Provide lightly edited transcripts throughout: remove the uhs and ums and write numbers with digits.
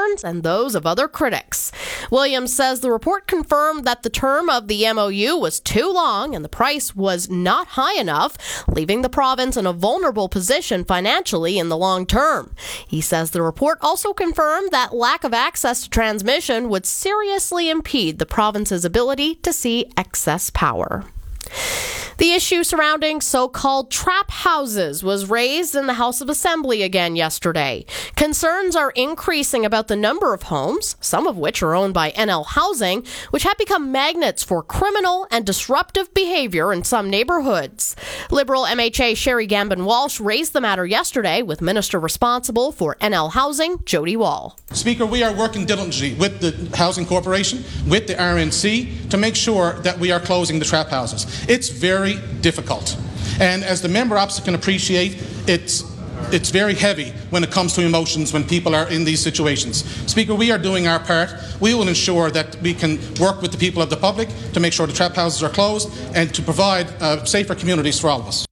fans and those of other critics. Williams says the report confirmed that the term of the MOU was too long and the price was not high enough, leaving the province in a vulnerable position financially in the long term. He says the report also confirmed that lack of access to transmission would seriously impede the province's ability to see excess power. The issue surrounding so-called trap houses was raised in the House of Assembly again yesterday. Concerns are increasing about the number of homes, some of which are owned by NL Housing, which have become magnets for criminal and disruptive behavior in some neighborhoods. Liberal MHA Sherry Gambin-Walsh raised the matter yesterday with Minister responsible for NL Housing, Jody Wall. Speaker, we are working diligently with the Housing Corporation, with the RNC, to make sure that we are closing the trap houses. It's very difficult. And as the member opposite can appreciate, it's very heavy when it comes to emotions when people are in these situations. Speaker, we are doing our part. We will ensure that we can work with the people of the public to make sure the trap houses are closed and to provide safer communities for all of us.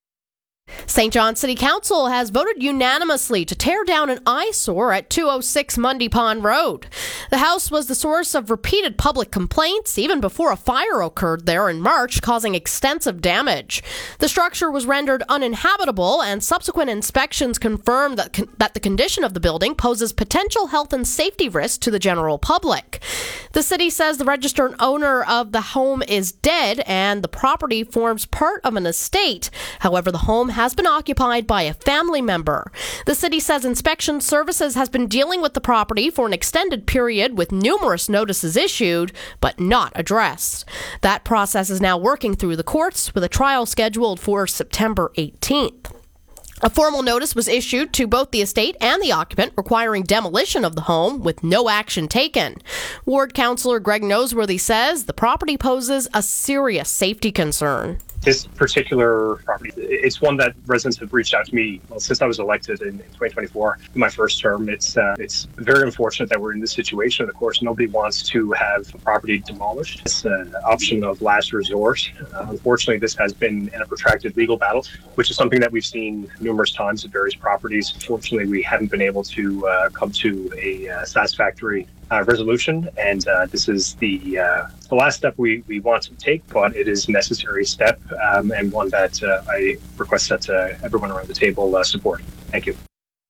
St. John City Council has voted unanimously to tear down an eyesore at 206 Mundy Pond Road. The house was the source of repeated public complaints even before a fire occurred there in March, causing extensive damage. The structure was rendered uninhabitable, and subsequent inspections confirmed that the condition of the building poses potential health and safety risks to the general public. The city says the registered owner of the home is dead and the property forms part of an estate. However, the home has been occupied by a family member. The city says inspection services has been dealing with the property for an extended period with numerous notices issued, but not addressed. That process is now working through the courts with a trial scheduled for September 18th. A formal notice was issued to both the estate and the occupant requiring demolition of the home with no action taken. Ward Councillor Greg Noseworthy says the property poses a serious safety concern. This particular property, it's one that residents have reached out to me since I was elected in 2024, in my first term. It's very unfortunate that we're in this situation. Of course, nobody wants to have a property demolished. It's an option of last resort. Unfortunately, this has been in a protracted legal battle, which is something that we've seen numerous times at various properties. Fortunately, we haven't been able to come to a satisfactory resolution, and this is the last step we want to take, but it is a necessary step and one that I request that everyone around the table support. Thank you.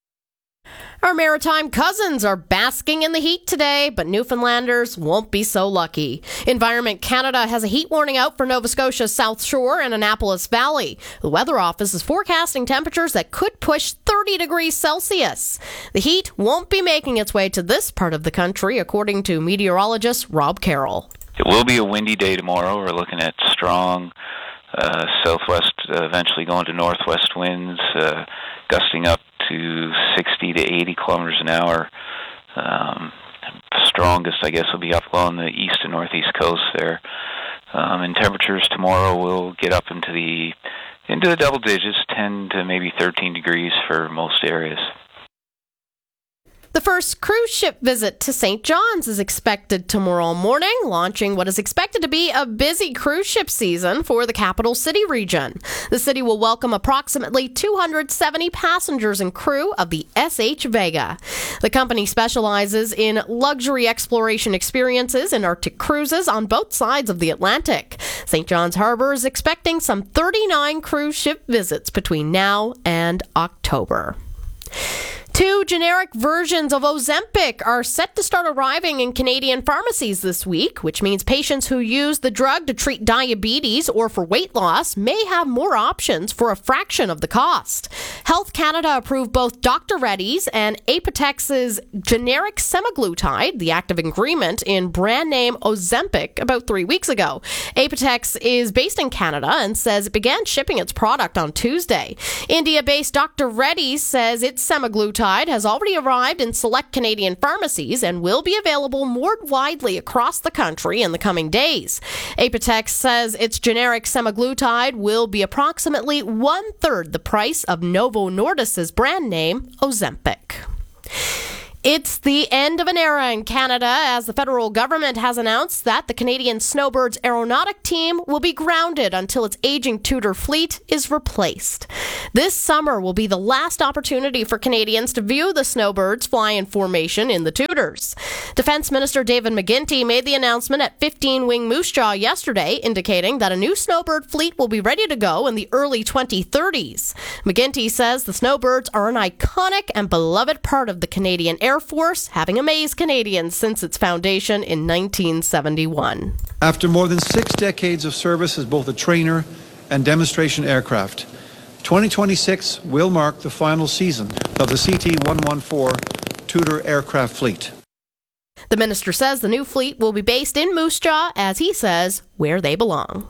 Our maritime cousins are basking in the heat today, but Newfoundlanders won't be so lucky. Environment Canada has a heat warning out for Nova Scotia's South Shore and Annapolis Valley. The Weather Office is forecasting temperatures that could push 30 degrees Celsius. The heat won't be making its way to this part of the country, according to meteorologist Rob Carroll. It will be a windy day tomorrow. We're looking at strong southwest, eventually going to northwest winds, gusting up to 60 to 80 kilometers an hour. Strongest, I guess, will be up along the east and northeast coast there. And temperatures tomorrow will get up into the double digits, 10 to maybe 13 degrees for most areas. The first cruise ship visit to St. John's is expected tomorrow morning, launching what is expected to be a busy cruise ship season for the capital city region. The city will welcome approximately 270 passengers and crew of the SH Vega. The company specializes in luxury exploration experiences and Arctic cruises on both sides of the Atlantic. St. John's Harbor is expecting some 39 cruise ship visits between now and October. 2 generic versions of Ozempic are set to start arriving in Canadian pharmacies this week, which means patients who use the drug to treat diabetes or for weight loss may have more options for a fraction of the cost. Health Canada approved both Dr. Reddy's and Apotex's generic semaglutide, the active ingredient in brand name Ozempic, about 3 weeks ago. Apotex is based in Canada and says it began shipping its product on Tuesday. India-based Dr. Reddy's says its semaglutide has already arrived in select Canadian pharmacies and will be available more widely across the country in the coming days. Apotex says its generic semaglutide will be approximately 1/3 the price of Novo Nordisk's brand name Ozempic. It's the end of an era in Canada as the federal government has announced that the Canadian Snowbirds aeronautic team will be grounded until its aging Tudor fleet is replaced. This summer will be the last opportunity for Canadians to view the Snowbirds fly in formation in the Tudors. Defense Minister David McGuinty made the announcement at 15 Wing Moose Jaw yesterday, indicating that a new Snowbird fleet will be ready to go in the early 2030s. McGuinty says the Snowbirds are an iconic and beloved part of the Canadian Air Force, having amazed Canadians since its foundation in 1971. After more than 6 decades of service as both a trainer and demonstration aircraft, 2026 will mark the final season of the CT-114 Tudor aircraft fleet. The minister says the new fleet will be based in Moose Jaw, as he says, where they belong.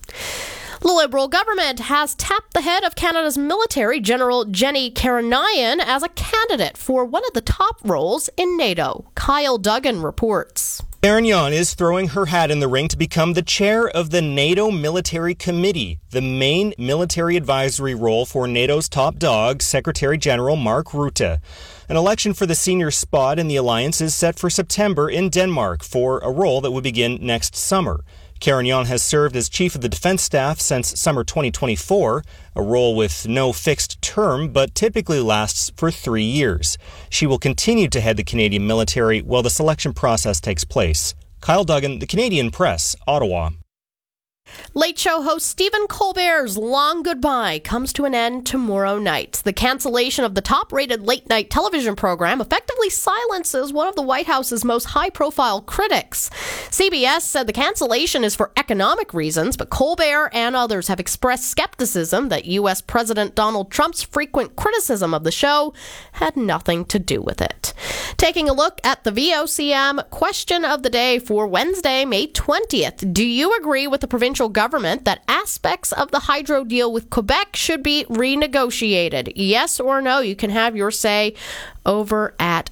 The Liberal government has tapped the head of Canada's military, General Jenny Karanayan, as a candidate for one of the top roles in NATO. Kyle Duggan reports. Karanayan is throwing her hat in the ring to become the chair of the NATO Military Committee, the main military advisory role for NATO's top dog, Secretary General Mark Rutte. An election for the senior spot in the alliance is set for September in Denmark for a role that would begin next summer. Karanayan has served as Chief of the Defense Staff since summer 2024, a role with no fixed term but typically lasts for 3 years. She will continue to head the Canadian military while the selection process takes place. Kyle Duggan, The Canadian Press, Ottawa. Late Show host Stephen Colbert's long goodbye comes to an end tomorrow night. The cancellation of the top-rated late-night television program effectively silences one of the White House's most high-profile critics. CBS said the cancellation is for economic reasons, but Colbert and others have expressed skepticism that U.S. President Donald Trump's frequent criticism of the show had nothing to do with it. Taking a look at the VOCM question of the day for Wednesday, May 20th. Do you agree with the provincial government that aspects of the hydro deal with Quebec should be renegotiated? Yes or no? You can have your say over at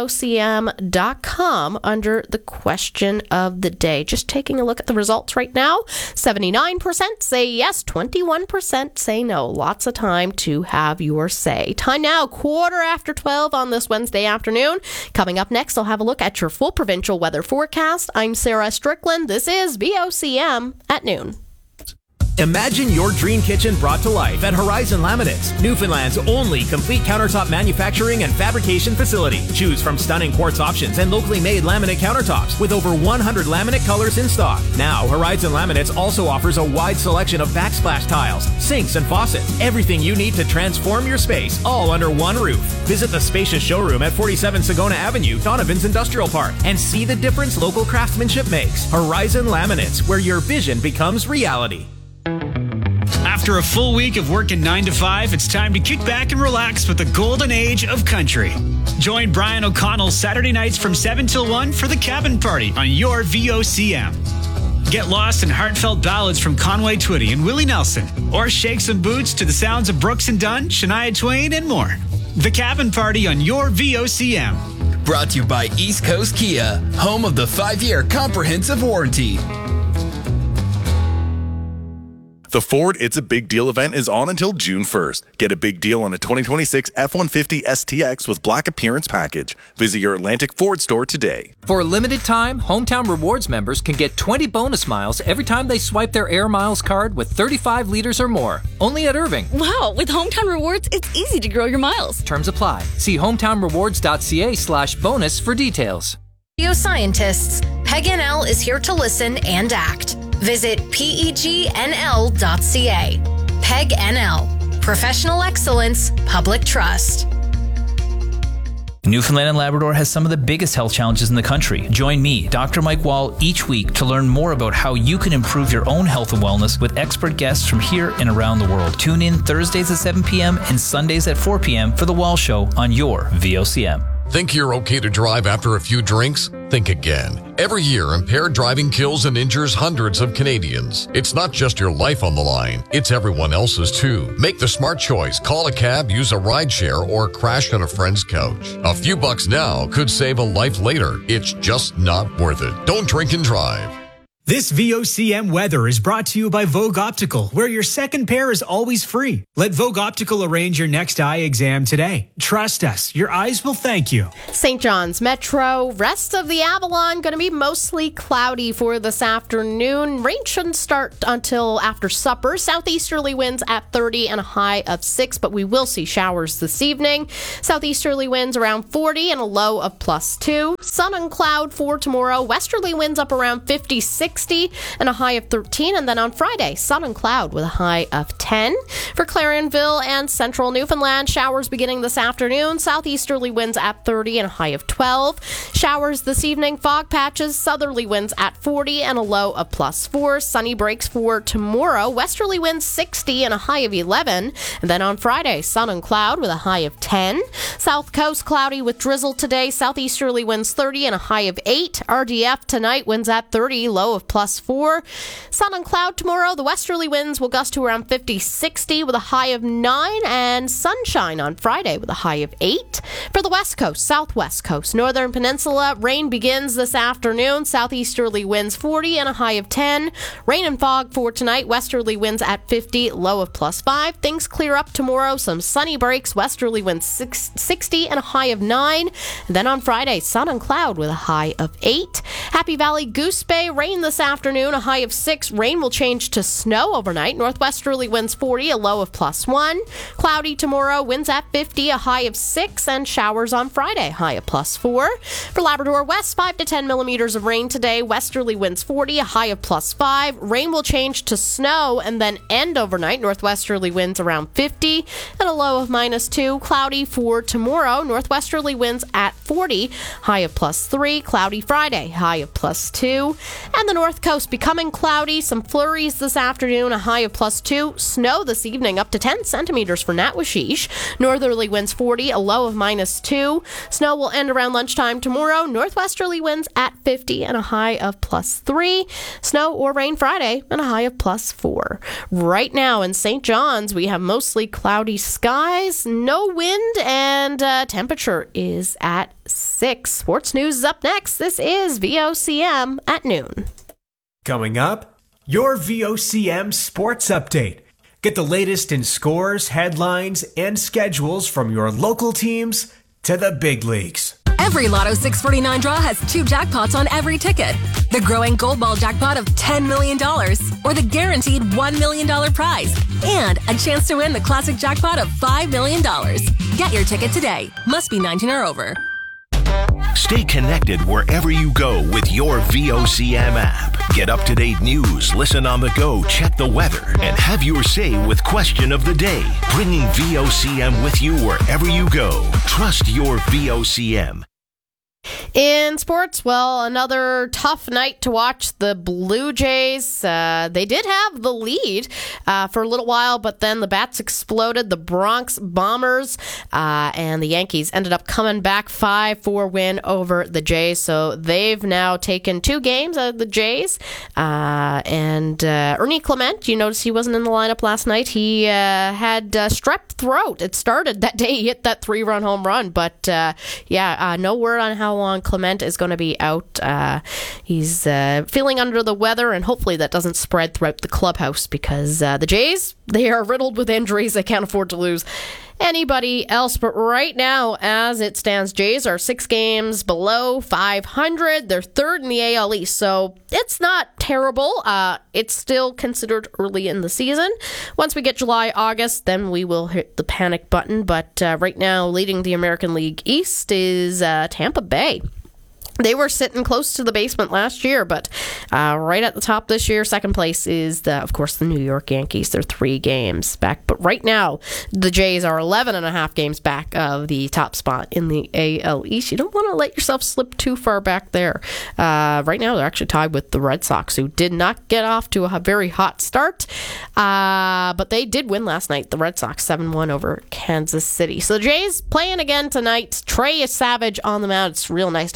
vocm.com under the question of the day. Just taking a look at the results right now. 79% say yes, 21% say no. Lots of time to have your say. Time now, 12:15 on this Wednesday afternoon. Coming up next, I'll have a look at your full provincial weather forecast. I'm Sarah Strickland. This is VOCM at noon. Imagine your dream kitchen brought to life at Horizon Laminates, Newfoundland's only complete countertop manufacturing and fabrication facility. Choose from stunning quartz options and locally made laminate countertops with over 100 laminate colors in stock. Now, Horizon Laminates also offers a wide selection of backsplash tiles, sinks, and faucets. Everything you need to transform your space, all under one roof. Visit the spacious showroom at 47 Sagona Avenue, Donovan's Industrial Park, and see the difference local craftsmanship makes. Horizon Laminates, where your vision becomes reality. After a full week of working 9 to 5, it's time to kick back and relax with the golden age of country. Join Brian O'Connell Saturday nights from 7 till 1 for the Cabin Party on your VOCM. Get lost in heartfelt ballads from Conway Twitty and Willie Nelson, or shake some boots to the sounds of Brooks and Dunn, Shania Twain, and more. The Cabin Party on your VOCM. Brought to you by East Coast Kia, home of the 5-year comprehensive warranty. The Ford It's a Big Deal event is on until June 1st. Get a big deal on a 2026 F-150 STX with Black Appearance Package. Visit your Atlantic Ford store today. For a limited time, Hometown Rewards members can get 20 bonus miles every time they swipe their Air Miles card with 35 liters or more. Only at Irving. Wow, with Hometown Rewards, it's easy to grow your miles. Terms apply. See hometownrewards.ca/bonus for details. Geoscientists, PEGNL is here to listen and act. Visit PEGNL.ca. PEGNL. Professional excellence, public trust. Newfoundland and Labrador has some of the biggest health challenges in the country. Join me, Dr. Mike Wall, each week to learn more about how you can improve your own health and wellness with expert guests from here and around the world. Tune in Thursdays at 7 p.m. and Sundays at 4 p.m. for The Wall Show on your VOCM. Think you're okay to drive after a few drinks? Think again. Every year, impaired driving kills and injures hundreds of Canadians. It's not just your life on the line, it's everyone else's too. Make the smart choice. Call a cab, use a rideshare, or crash on a friend's couch. A few bucks now could save a life later. It's just not worth it. Don't drink and drive. This VOCM weather is brought to you by Vogue Optical, where your second pair is always free. Let Vogue Optical arrange your next eye exam today. Trust us, your eyes will thank you. St. John's Metro, rest of the Avalon, going to be mostly cloudy for this afternoon. Rain shouldn't start until after supper. Southeasterly winds at 30 and a high of 6, but we will see showers this evening. Southeasterly winds around 40 and a low of +2. Sun and cloud for tomorrow. Westerly winds up around 50-60 and a high of 13. And then on Friday, sun and cloud with a high of 10. For Clarionville and central Newfoundland, showers beginning this afternoon. Southeasterly winds at 30 and a high of 12. Showers this evening, fog patches, southerly winds at 40 and a low of +4. Sunny breaks for tomorrow. Westerly winds 60 and a high of 11. And then on Friday, sun and cloud with a high of 10. South coast cloudy with drizzle today. Southeasterly winds 30 and a high of 8. RDF tonight, winds at 30, low of +4. Sun and cloud tomorrow. The westerly winds will gust to around 50-60 with a high of 9. And sunshine on Friday with a high of 8. For the west coast, southwest coast, northern peninsula, rain begins this afternoon. Southeasterly winds 40 and a high of 10. Rain and fog for tonight. Westerly winds at 50, low of +5. Things clear up tomorrow. Some sunny breaks. Westerly winds 60 and a high of 9. And then on Friday, sun and cloud with a high of 8. Happy Valley, Goose Bay, rain this afternoon, a high of 6. Rain will change to snow overnight. Northwesterly winds 40, a low of +1. Cloudy tomorrow, winds at 50, a high of 6. And showers on Friday, high of +4. For Labrador West, 5 to 10 millimeters of rain today. Westerly winds 40, a high of +5. Rain will change to snow and then end overnight. Northwesterly winds around 50 and a low of -2. Cloudy for tomorrow. Northwesterly winds at 40, high of +3. Cloudy Friday, high of +2. And the north coast becoming cloudy. Some flurries this afternoon, a high of +2. Snow this evening up to 10 centimeters for Natwashish. Northerly winds 40, a low of -2. Snow will end around lunchtime tomorrow. Northwesterly winds at 50 and a high of +3. Snow or rain Friday and a high of +4. Right now in St. John's, we have mostly cloudy skies, no wind, and temperature is at 6. Sports news is up next. This is VOCM at noon. Coming up, your VOCM Sports Update. Get the latest in scores, headlines, and schedules from your local teams to the big leagues. Every Lotto 649 draw has 2 jackpots on every ticket. The growing Gold Ball jackpot of $10 million or the guaranteed $1 million prize. And a chance to win the classic jackpot of $5 million. Get your ticket today. Must be 19 or over. Stay connected wherever you go with your VOCM app. Get up-to-date news, listen on the go, check the weather, and have your say with Question of the Day. Bringing VOCM with you wherever you go. Trust your VOCM. In sports, well, another tough night to watch the Blue Jays. They did have the lead for a little while, but then the bats exploded. The Bronx Bombers and the Yankees ended up coming back 5-4 win over the Jays. So they've now taken 2 games out of the Jays. And Ernie Clement, you notice he wasn't in the lineup last night. He had strep throat. It started that day. He hit that 3-run home run. But no word on how long Clement is going to be out. He's feeling under the weather, and hopefully that doesn't spread throughout the clubhouse because the Jays, they are riddled with injuries. They can't afford to lose anybody else. But right now, as it stands, Jays are 6 games below 500. They're 3rd in the AL East, so it's not terrible. It's still considered early in the season. Once we get July, August, then we will hit the panic button. But right now, leading the American League East is Tampa Bay. They were sitting close to the basement last year, but right at the top this year, second place is, of course, the New York Yankees. They're 3 games back. But right now, the Jays are 11.5 games back of the top spot in the AL East. You don't want to let yourself slip too far back there. Right now, they're actually tied with the Red Sox, who did not get off to a very hot start. But they did win last night, the Red Sox, 7-1 over Kansas City. So the Jays playing again tonight. Trey Savage on the mound. It's real nice to have him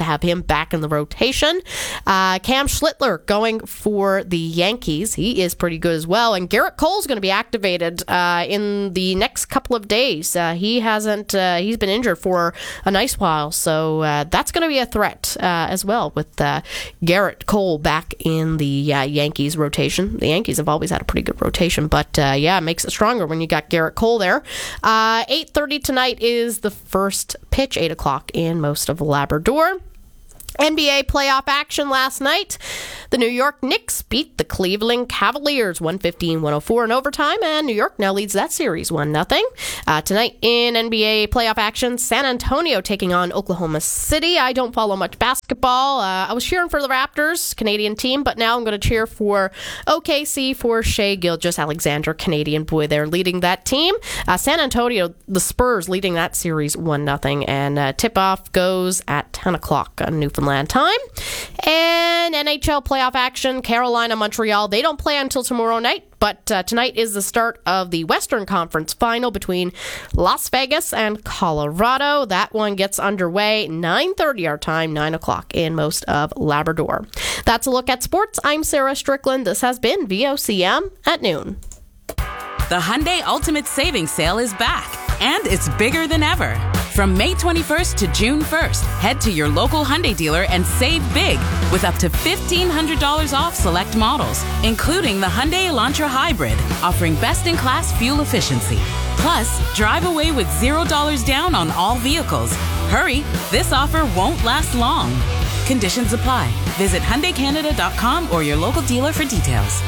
back in the rotation. Cam Schlittler going for the Yankees. He is pretty good as well. And Garrett Cole's going to be activated in the next couple of days. He's been injured for a nice while, so that's going to be a threat as well with Garrett Cole back in the Yankees rotation. The Yankees have always had a pretty good rotation, but it makes it stronger when you got Garrett Cole there. 8:30 tonight is the first pitch, 8 o'clock in most of Labrador. NBA playoff action last night. The New York Knicks beat the Cleveland Cavaliers 115-104 in overtime, and New York now leads that series 1-0. Tonight in NBA playoff action, San Antonio taking on Oklahoma City. I don't follow much basketball. I was cheering for the Raptors, Canadian team, but now I'm going to cheer for OKC for Shai Gilgeous-Alexander, Canadian boy there leading that team. San Antonio, the Spurs leading that series 1-0, and tip-off goes at 10 o'clock on Newfoundland time. And NHL playoff action, Carolina, Montreal, they don't play until tomorrow night, but tonight is the start of the Western Conference final between Las Vegas and Colorado. That one gets underway 9:30 our time, 9 o'clock in most of Labrador. That's a look at sports. I'm Sarah Strickland. This has been VOCM at noon. The Hyundai Ultimate Savings Sale is back, and it's bigger than ever. From May 21st to June 1st, head to your local Hyundai dealer and save big with up to $1,500 off select models, including the Hyundai Elantra Hybrid, offering best-in-class fuel efficiency. Plus, drive away with $0 down on all vehicles. Hurry, this offer won't last long. Conditions apply. Visit HyundaiCanada.com or your local dealer for details.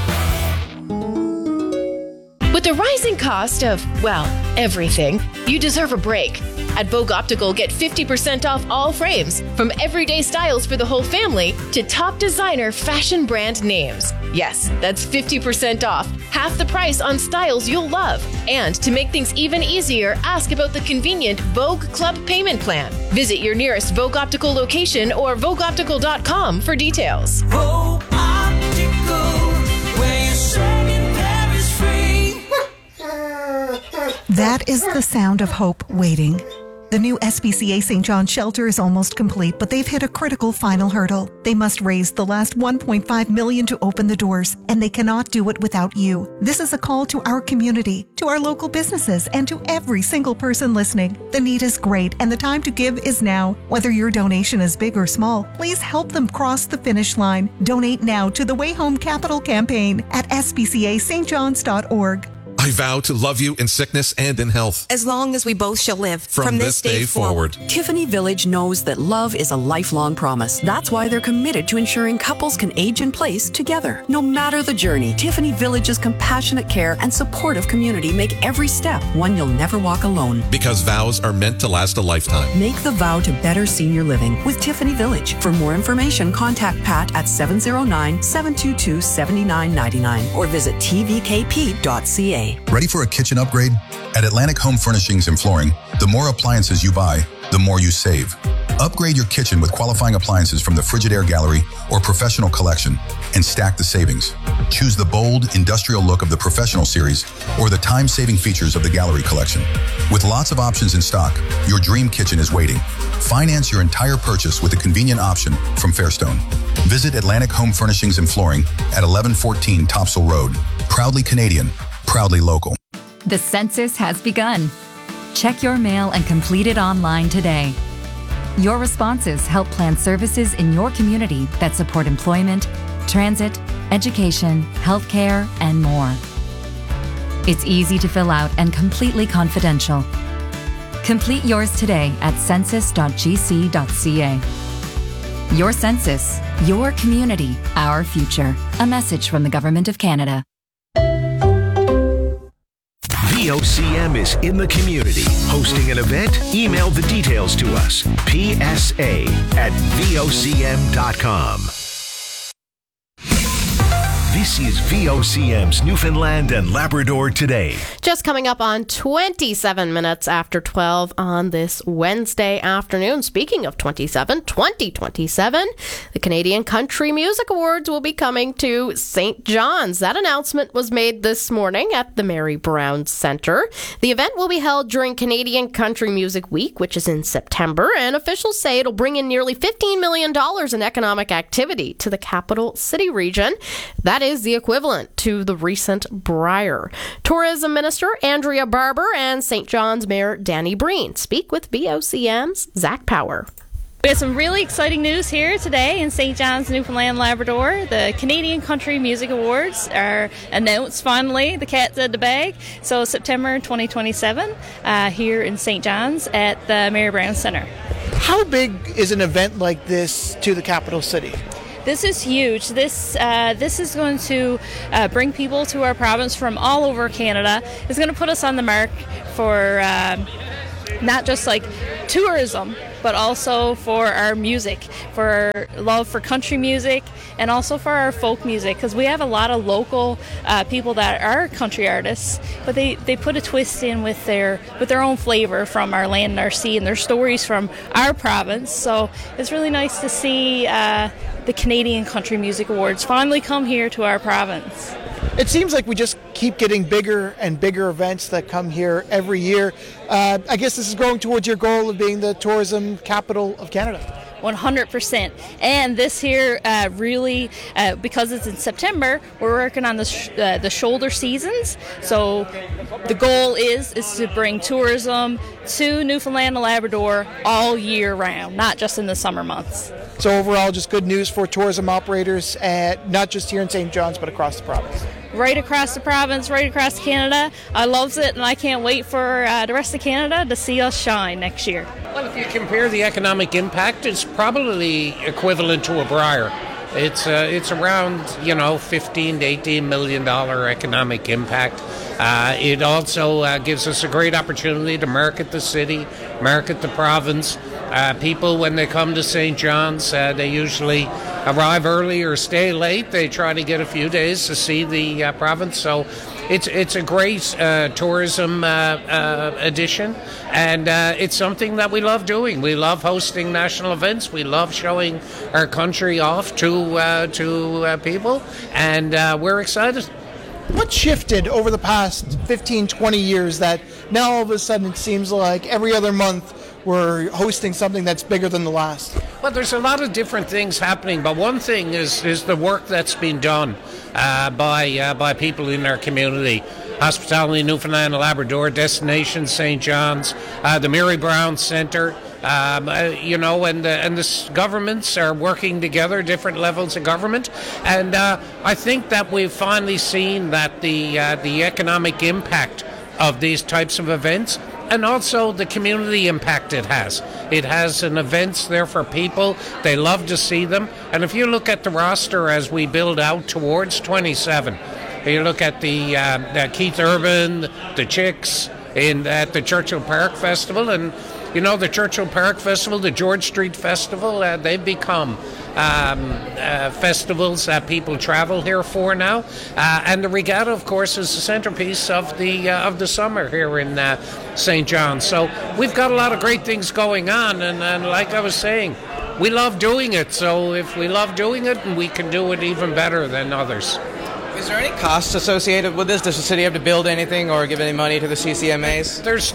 With the rising cost of, everything, you deserve a break. At Vogue Optical, get 50% off all frames, from everyday styles for the whole family to top designer fashion brand names. Yes, that's 50% off, half the price on styles you'll love. And to make things even easier, ask about the convenient Vogue Club payment plan. Visit your nearest Vogue Optical location or VogueOptical.com for details. Vogue Optical, where you say there is free. That is the sound of hope waiting. The new SPCA St. John shelter is almost complete, but they've hit a critical final hurdle. They must raise the last $1.5 million to open the doors, and they cannot do it without you. This is a call to our community, to our local businesses, and to every single person listening. The need is great, and the time to give is now. Whether your donation is big or small, please help them cross the finish line. Donate now to the Way Home Capital campaign at spcastjohns.org. I vow to love you in sickness and in health, as long as we both shall live. From this day forward. Tiffany Village knows that love is a lifelong promise. That's why they're committed to ensuring couples can age in place together. No matter the journey, Tiffany Village's compassionate care and supportive community make every step one you'll never walk alone. Because vows are meant to last a lifetime. Make the vow to better senior living with Tiffany Village. For more information, contact Pat at 709-722-7999 or visit tvkp.ca. Ready for a kitchen upgrade? At Atlantic Home Furnishings and Flooring, the more appliances you buy, the more you save. Upgrade your kitchen with qualifying appliances from the Frigidaire Gallery or Professional Collection and stack the savings. Choose the bold, industrial look of the Professional Series or the time-saving features of the Gallery Collection. With lots of options in stock, your dream kitchen is waiting. Finance your entire purchase with a convenient option from Fairstone. Visit Atlantic Home Furnishings and Flooring at 1114 Topsail Road. Proudly Canadian, proudly local. The census has begun. Check your mail and complete it online today. Your responses help plan services in your community that support employment, transit, education, healthcare, and more. It's easy to fill out and completely confidential. Complete yours today at census.gc.ca. Your census, your community, our future. A message from the Government of Canada. VOCM is in the community. Hosting an event? Email the details to us. PSA@VOCM.com. This is VOCM's Newfoundland and Labrador Today. Just coming up on 27 minutes after 12 on this Wednesday afternoon. Speaking of 2027, the Canadian Country Music Awards will be coming to St. John's. That announcement was made this morning at the Mary Brown Centre. The event will be held during Canadian Country Music Week, which is in September, and officials say it'll bring in nearly $15 million in economic activity to the capital city region. That is the equivalent to the recent Briar. Tourism Minister Andrea Barber and St. John's Mayor Danny Breen speak with VOCM's Zach Power. We have some really exciting news here today in St. John's, Newfoundland, Labrador. The Canadian Country Music Awards are announced finally. The cat's out of the bag. So September 2027 here in St. John's at the Mary Brown Centre. How big is an event like this to the capital city? This is huge. This is going to bring people to our province from all over Canada. It's going to put us on the mark for not just like tourism, but also for our music, for our love for country music, and also for our folk music, because we have a lot of local people that are country artists, but they put a twist in with their own flavor from our land and our sea and their stories from our province. So it's really nice to see the Canadian Country Music Awards finally come here to our province. It seems like we just keep getting bigger and bigger events that come here every year. I guess this is going towards your goal of being the tourism capital of Canada. 100%. And this here really, because it's in September, we're working on the shoulder seasons. So the goal is to bring tourism to Newfoundland and Labrador all year round, not just in the summer months. So overall, just good news for tourism operators, not just here in St. John's, but across the province. Right across the province, right across Canada. I loves it, and I can't wait for the rest of Canada to see us shine next year. Well, if you compare the economic impact, it's probably equivalent to a Briar. It's around, $15 to $18 million economic impact. It also gives us a great opportunity to market the city, market the province. People, when they come to St. John's, they usually arrive early or stay late. They try to get a few days to see the province. So it's a great tourism addition, and it's something that we love doing. We love hosting national events. We love showing our country off to people, and we're excited. What shifted over the past 15, 20 years that now all of a sudden it seems like every other month we're hosting something that's bigger than the last? Well, there's a lot of different things happening, but one thing is the work that's been done by people in our community. Hospitality Newfoundland and Labrador, Destination St. John's, the Mary Brown Centre, and the governments are working together, different levels of government, and I think that we've finally seen that the economic impact of these types of events, and also the community impact it has. It has an events there for people. They love to see them. And if you look at the roster as we build out towards 27, you look at the Keith Urban, the Chicks, at the Churchill Park Festival, and the Churchill Park Festival, the George Street Festival, they've become festivals that people travel here for now. And the regatta, of course, is the centerpiece of the summer here in St. John's. So we've got a lot of great things going on, and like I was saying, we love doing it. So if we love doing it, we can do it even better than others. Is there any costs associated with this? Does the city have to build anything or give any money to the CCMAs? There's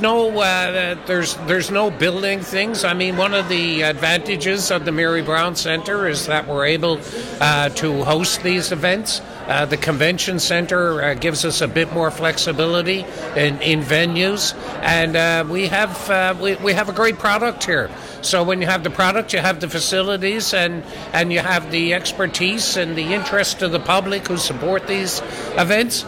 no building things. I mean, one of the advantages of the Mary Brown Centre is that we're able to host these events. The convention center gives us a bit more flexibility in venues, and we have a great product here. So when you have the product, you have the facilities, and you have the expertise and the interest of the public who support these events.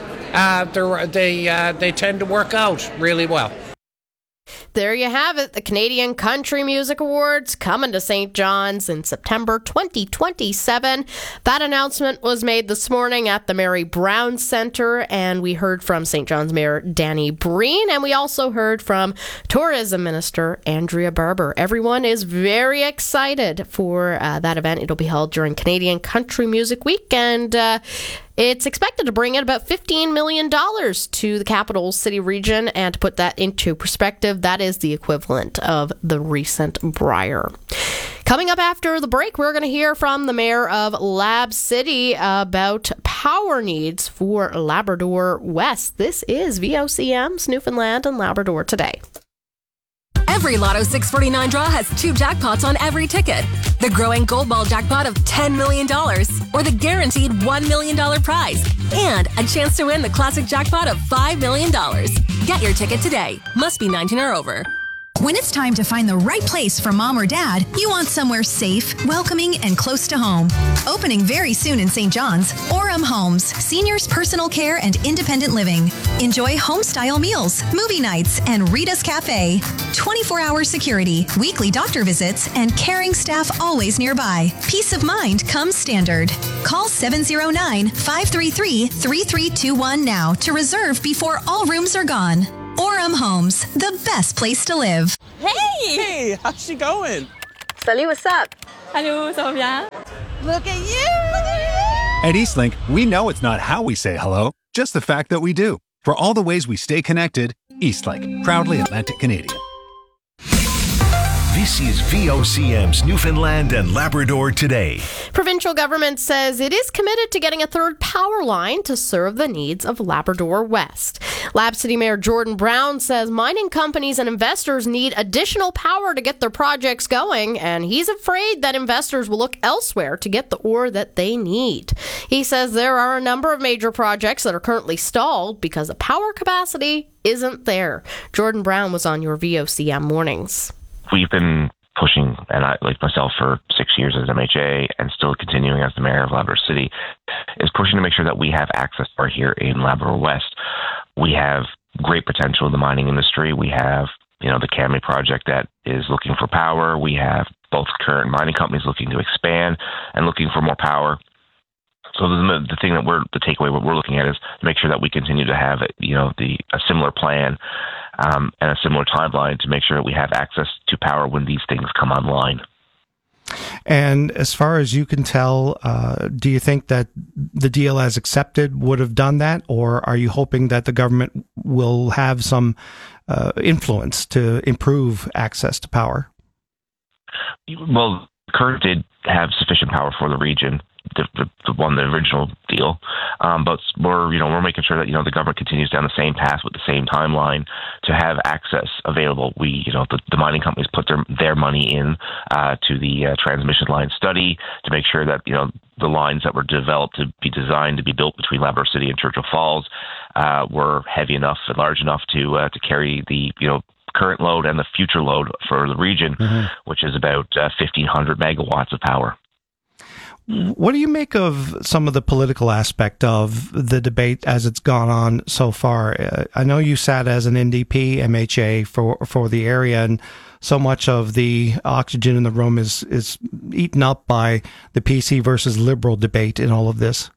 They tend to work out really well. There you have it, the Canadian Country Music Awards coming to St. John's in September 2027. That announcement was made this morning at the Mary Brown Centre, and we heard from St. John's Mayor Danny Breen, and we also heard from Tourism Minister Andrea Barber. Everyone is very excited for that event. It'll be held during Canadian Country Music Week, and It's expected to bring in about $15 million to the capital city region, and to put that into perspective, that is the equivalent of the recent Briar. Coming up after the break, we're going to hear from the mayor of Lab City about power needs for Labrador West. This is VOCM's Newfoundland and Labrador Today. Every Lotto 649 draw has 2 jackpots on every ticket. The growing Gold Ball jackpot of $10 million, or the guaranteed $1 million prize, and a chance to win the classic jackpot of $5 million. Get your ticket today. Must be 19 or over. When it's time to find the right place for mom or dad, you want somewhere safe, welcoming, and close to home. Opening very soon in St. John's, Orem Homes, seniors personal care and independent living. Enjoy home-style meals, movie nights, and Rita's Cafe. 24-hour security, weekly doctor visits, and caring staff always nearby. Peace of mind comes standard. Call 709-533-3321 now to reserve before all rooms are gone. Orem Homes, the best place to live. Hey, how's she going? Salut, what's up? Hello, ça va bien? Look at you! At Eastlink, we know it's not how we say hello, just the fact that we do. For all the ways we stay connected, Eastlink, proudly Atlantic Canadian. This is VOCM's Newfoundland and Labrador Today. Provincial government says it is committed to getting a third power line to serve the needs of Labrador West. Lab City Mayor Jordan Brown says mining companies and investors need additional power to get their projects going, and he's afraid that investors will look elsewhere to get the ore that they need. He says there are a number of major projects that are currently stalled because the power capacity isn't there. Jordan Brown was on your VOCM mornings. We've been pushing, and I, like myself, for 6 years as MHA and still continuing as the mayor of Labrador City, is pushing to make sure that we have access to power here in Labrador West. We have great potential in the mining industry. We have, the Kami project that is looking for power. We have both current mining companies looking to expand and looking for more power. So the thing that the takeaway what we're looking at is to make sure that we continue to have, a similar plan and a similar timeline to make sure that we have access to power when these things come online. And as far as you can tell, do you think that the deal as accepted would have done that, or are you hoping that the government will have some influence to improve access to power? Well, Current did have sufficient power for the region. The original deal, but we're making sure that the government continues down the same path with the same timeline to have access available. We the mining companies put their money in to the transmission line study to make sure that the lines that were developed to be designed to be built between Labrador City and Churchill Falls were heavy enough and large enough to carry the current load and the future load for the region, which is about 1,500 megawatts of power. What do you make of some of the political aspect of the debate as it's gone on so far? I know you sat as an NDP MHA for the area, and so much of the oxygen in the room is eaten up by the PC versus Liberal debate in all of this.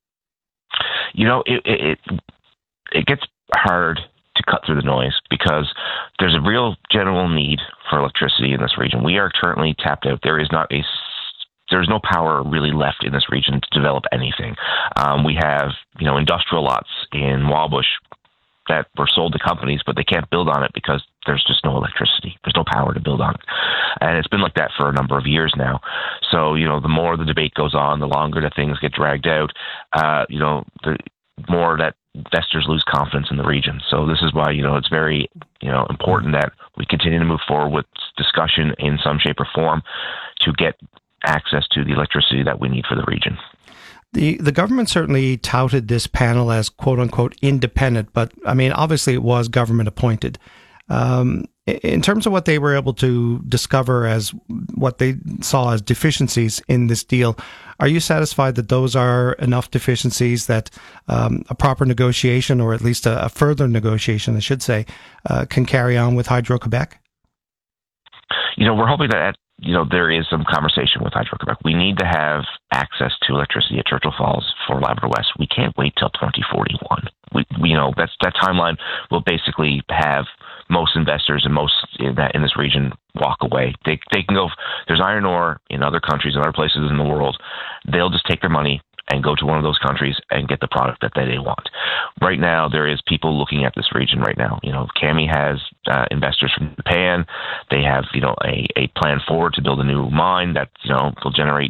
It gets hard to cut through the noise because there's a real general need for electricity in this region. We are currently tapped out. There's no power really left in this region to develop anything. We have, industrial lots in Wabush that were sold to companies, but they can't build on it because there's just no electricity. There's no power to build on it. And it's been like that for a number of years now. So, the more the debate goes on, the longer that things get dragged out, the more that investors lose confidence in the region. So this is why, it's very, important that we continue to move forward with discussion in some shape or form to get access to the electricity that we need for the region. The government certainly touted this panel as quote unquote independent, but I mean, obviously it was government appointed. In terms of what they were able to discover as what they saw as deficiencies in this deal, are you satisfied that those are enough deficiencies that a proper negotiation, or at least a further negotiation, I should say, can carry on with Hydro-Quebec? We're hoping that there is some conversation with Hydro-Quebec. We need to have access to electricity at Churchill Falls for Labrador West. We can't wait till 2041. That timeline will basically have most investors and most in this region walk away. They can go. There's iron ore in other countries and other places in the world. They'll just take their money and go to one of those countries and get the product that they want. Right now, there is people looking at this region right now. Kami has investors from Japan. They have, a plan forward to build a new mine that, will generate,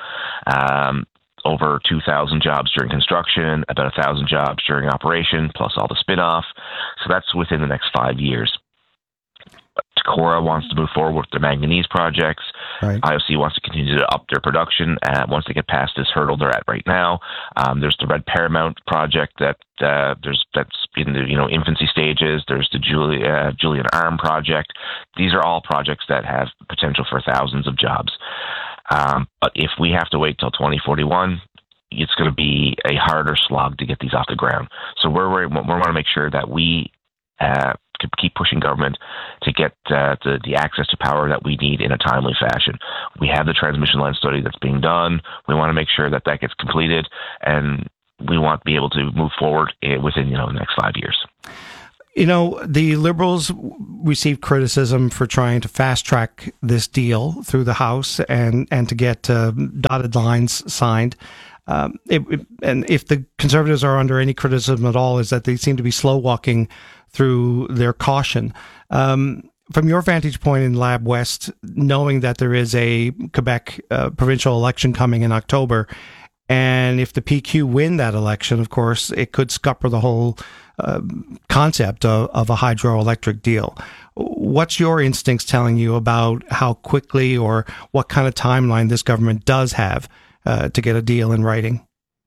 over 2,000 jobs during construction, about 1,000 jobs during operation, plus all the spin-off. So that's within the next 5 years. Takora wants to move forward with their manganese projects. Right. IOC wants to continue to up their production once they get past this hurdle they're at right now. There's the Red Paramount project that's in the infancy stages. There's the Julian Arm project. These are all projects that have potential for thousands of jobs. But if we have to wait till 2041, it's going to be a harder slog to get these off the ground. So we want to make sure that we to keep pushing government to get the access to power that we need in a timely fashion. We have the transmission line study that's being done. We want to make sure that gets completed, and we want to be able to move forward within the next 5 years. The Liberals received criticism for trying to fast-track this deal through the House and to get dotted lines signed. And if the Conservatives are under any criticism at all, is that they seem to be slow-walking through their caution. From your vantage point in Lab West, knowing that there is a Quebec provincial election coming in October, and if the PQ win that election, of course, it could scupper the whole concept of a hydroelectric deal. What's your instincts telling you about how quickly or what kind of timeline this government does have to get a deal in writing?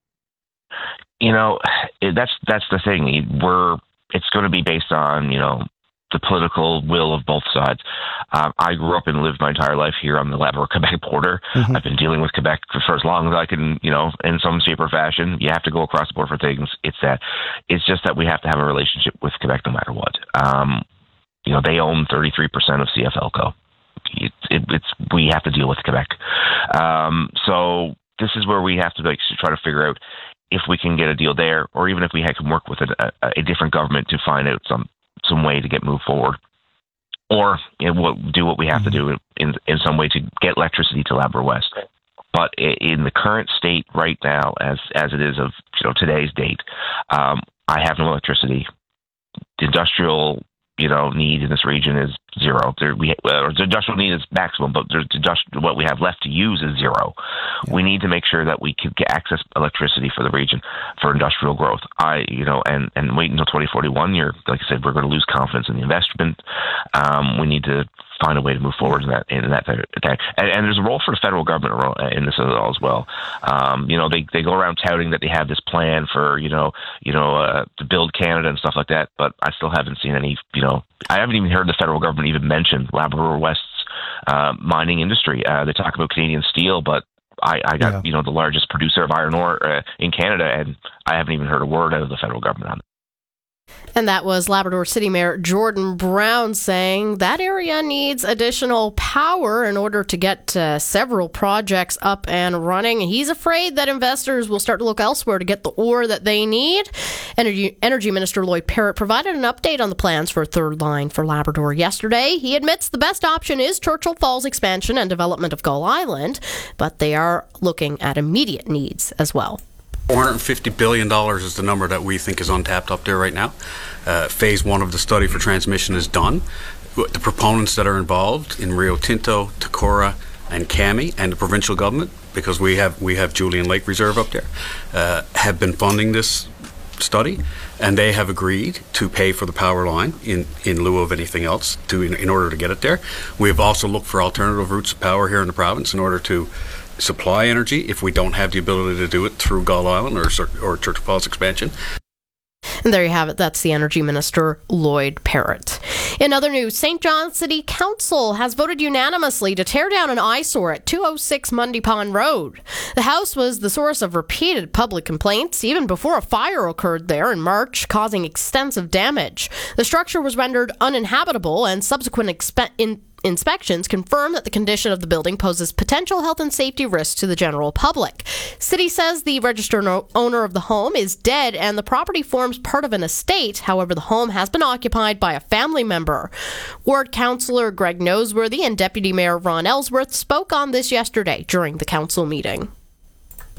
That's the thing. It's going to be based on, the political will of both sides. I grew up and lived my entire life here on the Labrador-Quebec border. Mm-hmm. I've been dealing with Quebec for as long as I can, in some shape or fashion. You have to go across the border for things. It's just that we have to have a relationship with Quebec no matter what. They own 33% of CFLCO. We have to deal with Quebec. So this is where we have to try to figure out if we can get a deal there, or even if we can work with a different government to find out some way to get moved forward, or do what we have to do in some way to get electricity to Labrador West. But in the current state right now, as it is of today's date, I have no electricity. The industrial need in this region is zero. The industrial need is maximum, but what we have left to use is zero. Yeah. We need to make sure that we can access electricity for the region for industrial growth. And wait until 2041. Like I said, we're going to lose confidence in the investment. We need to find a way to move forward in that. And there's a role for the federal government in this as well. They go around touting that they have this plan for to build Canada and stuff like that, but I still haven't seen any. I haven't even heard the federal government even mention Labrador West's mining industry. They talk about Canadian steel, but I got the largest producer of iron ore in Canada, and I haven't even heard a word out of the federal government on it. And that was Labrador City Mayor Jordan Brown saying that area needs additional power in order to get several projects up and running. He's afraid that investors will start to look elsewhere to get the ore that they need. Energy Minister Lloyd Parrott provided an update on the plans for a third line for Labrador yesterday. He admits the best option is Churchill Falls expansion and development of Gull Island, but they are looking at immediate needs as well. $450 billion is the number that we think is untapped up there right now. Phase 1 of the study for transmission is done. The proponents that are involved in Rio Tinto, Takora, and Kami, and the provincial government, because we have Julian Lake Reserve up there, have been funding this study, and they have agreed to pay for the power line in lieu of anything else in order to get it there. We have also looked for alternative routes of power here in the province in order to supply energy if we don't have the ability to do it through Gull Island or Churchill Falls expansion. And there you have it. That's the Energy Minister, Lloyd Parrott. In other news, St. John City Council has voted unanimously to tear down an eyesore at 206 Mundy Pond Road. The house was the source of repeated public complaints, even before a fire occurred there in March, causing extensive damage. The structure was rendered uninhabitable, and subsequent inspections confirm that the condition of the building poses potential health and safety risks to the general public. City says the registered owner of the home is dead and the property forms part of an estate. However, the home has been occupied by a family member. Ward Councillor Greg Noseworthy and Deputy Mayor Ron Ellsworth spoke on this yesterday during the council meeting.